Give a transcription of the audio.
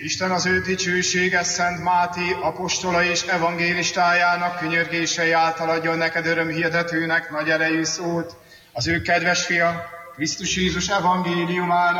Isten az ő dicsőséges Szent Máté apostola és evangélistájának könyörgései által adjon neked örömhirdetőnek nagy erejű szót, az ő kedves fia, Krisztus Jézus evangéliumának